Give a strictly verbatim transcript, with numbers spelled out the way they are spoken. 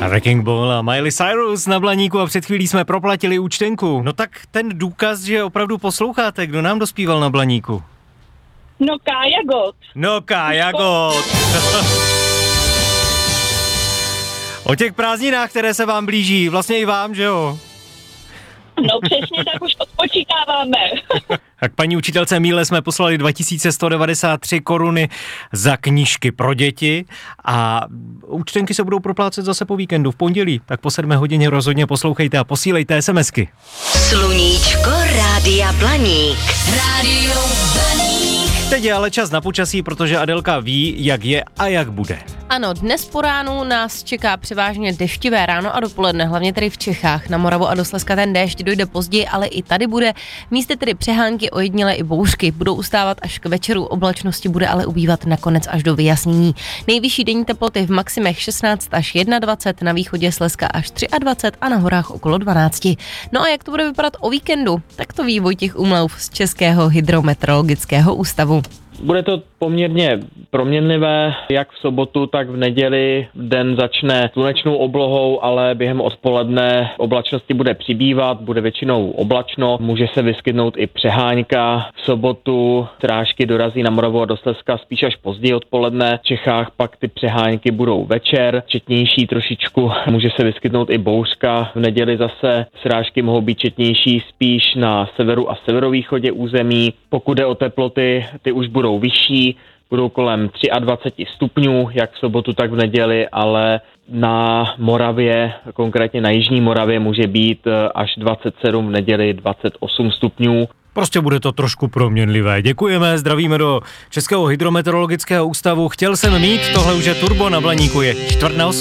Wrecking Ball a Miley Cyrus na Blaníku a před chvílí jsme proplatili účtenku. No tak ten důkaz, že opravdu posloucháte, kdo nám dospíval na Blaníku? No Kája Gott. No Kája Gott. O těch prázdninách, které se vám blíží, vlastně i vám, že jo? No přesně, tak už odpočítáváme. Tak paní učitelce Míle jsme poslali dva tisíce sto devadesát tři koruny za knížky pro děti a účtenky se budou proplácet zase po víkendu v pondělí, tak po sedmé hodině rozhodně poslouchejte a posílejte SMSky. Sluníčko Rádia Blaník. Rádio Blaník. Teď je ale čas na počasí, protože Adelka ví, jak je a jak bude. Ano, dnes po ránu nás čeká převážně deštivé ráno a dopoledne, hlavně tady v Čechách. Na Moravu a do Slezska ten déšť dojde později, ale i tady bude. Místy tedy přehánky, ojediněle i bouřky. Budou ustávat až k večeru, oblačnosti bude ale ubývat nakonec až do vyjasnění. Nejvyšší denní teploty v maximech šestnáct až dvacet jedna, na východě Slezska až dvacet tři a na horách okolo dvanáct. No a jak to bude vypadat o víkendu? Tak to ví Vojtěch Umlauf z Českého hydrometeorologického ústavu. Bude to poměrně proměnlivé, jak v sobotu, tak v neděli. Den začne slunečnou oblohou, ale během odpoledne oblačnosti bude přibývat, bude většinou oblačno, může se vyskytnout i přehánka. V sobotu srážky dorazí na Moravu a do Slezska spíš až později odpoledne. V Čechách pak ty přehánky budou večer, četnější trošičku, může se vyskytnout i bouřka. V neděli zase srážky mohou být četnější spíš na severu a severovýchodě území. Pokud jde o teploty, ty už budou vyšší, budou kolem dvacet tři stupňů, jak v sobotu, tak v neděli, ale na Moravě, konkrétně na jižní Moravě, může být až dvacet sedm, v neděli dvacet osm stupňů. Prostě bude to trošku proměnlivé. Děkujeme, zdravíme do Českého hydrometeorologického ústavu. Chtěl jsem mít, tohle už je Turbo na Blaníku, je čtvrt na osm.